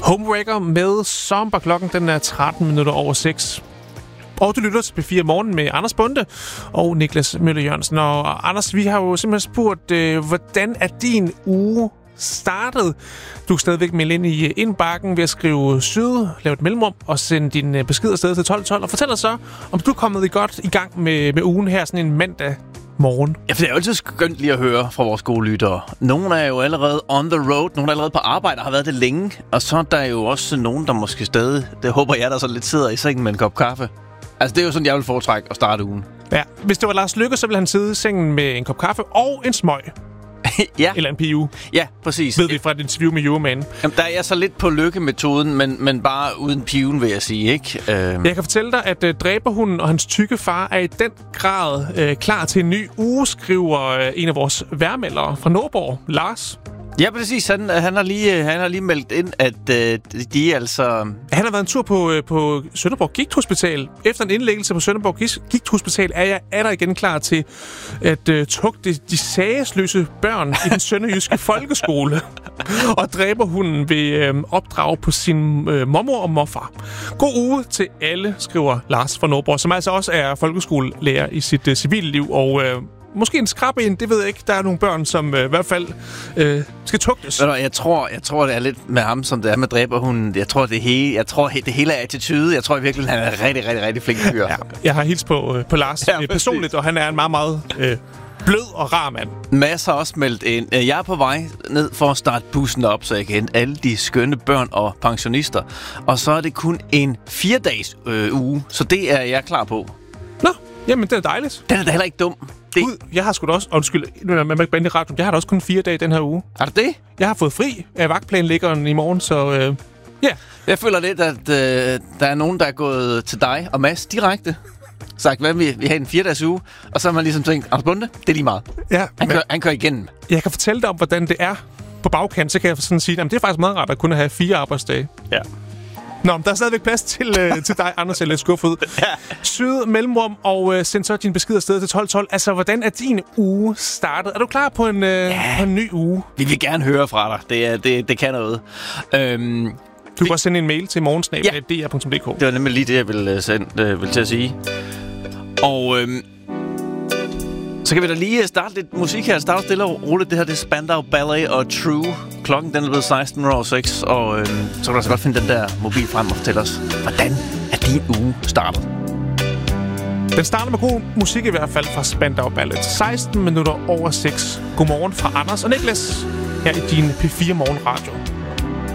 Homewrecker med Somber. Klokken den er 13 minutter over 6. Og du lytter til P4 Morgen med Anders Bonde og Niklas Møller Jørgensen. Og Anders, vi har jo simpelthen spurgt, hvordan er din uge startet? Du kan stadigvæk melde ind i indbakken ved at skrive syd, lave et mellemrum og sende din besked afsted til 1212. Og fortæl os så, om du er kommet godt i gang med ugen her sådan en mandag morgen. Ja, for det er jo altid skønt lige at høre fra vores gode lyttere. Nogle er jo allerede on the road, nogle er allerede på arbejde og har været det længe. Og så er der jo også nogen, der måske stadig, det håber jeg, der så lidt sidder i sengen med en kop kaffe. Altså, det er jo sådan, jeg vil foretrække at starte ugen. Ja, hvis det var Lars Løkke, så ville han sidde i sengen med en kop kaffe og en smøg. Ja. Eller en PU. Ja, præcis. Ved vi fra et interview med Euroman. Jamen, der er jeg så lidt på Lykke-metoden, men bare uden piven, vil jeg sige, ikke? Jeg kan fortælle dig, at dræberhunden og hans tykke far er i den grad klar til en ny uge, skriver en af vores vejrmeldere fra Nordborg, Lars. Ja, præcis. Han har lige meldt ind, at de altså... Han har været en tur på Sønderborg Gigthospital. Efter en indlæggelse på Sønderborg Gigthospital er der igen klar til at tugte de sagesløse børn i den sønderjyske folkeskole. Og dræberhunden vil opdrage på sin mormor og morfar. God uge til alle, skriver Lars fra Nordborg, som altså også er folkeskolelærer i sit civile liv. Og måske en skrab en, det ved jeg ikke. Der er nogle børn, som i hvert fald skal tugtes. Jeg tror, det er lidt med ham, som det er med dræberhunden. Jeg tror, det hele er attitude. Jeg tror virkelig, han er en rigtig, rigtig, rigtig flink fyr. Ja, jeg har hilst på Lars personligt, og han er en meget, meget blød og rar mand. Masser også meldt ind. Jeg er på vej ned for at starte bussen op, så jeg kan hente alle de skønne børn og pensionister. Og så er det kun en 4-dages uge, så det er jeg klar på. Nå, jamen det er dejligt. Den er da heller ikke dum. Jeg har sgu da også... Undskyld, man må ikke bande i radioen. Jeg har da også kun 4 dage den her uge. Er det det? Jeg har fået fri af vagtplanlæggeren i morgen, så ja. Jeg føler lidt, at der er nogen, der er gået til dig og Mads direkte. Sagt, hvad vi har en 4-dages uge. Og så har man ligesom tænkt, Anders Bonde, det er lige meget. Ja, han kører igennem. Jeg kan fortælle dig om, hvordan det er på bagkant. Så kan jeg sådan sige, at det er faktisk meget rart at kunne have 4 arbejdsdage. Ja. Nå, der er stadigvæk plads til dig, Anders, jeg er lidt skuffet. Ja. Syd mellemrum og send så din besked afsted til 1212. Altså, hvordan er din uge startet? Er du klar på en ny uge? Vi vil gerne høre fra dig. Det kan noget. Du kan også sende en mail til morgensnab.dr.dk. Det var nemlig lige det, jeg ville til at sige. Og så kan vi da lige starte lidt musik her. Starte stille og roligt. Det her det er Spandau Ballet og True. Klokken den er blevet 16:06, og så kan du altså godt finde den der mobil frem og fortælle os, hvordan er din uge startet? Den starter med god musik i hvert fald fra Spandau Ballet. 16 minutter over 6. Godmorgen fra Anders og Niklas her i din P4 Morgen Radio.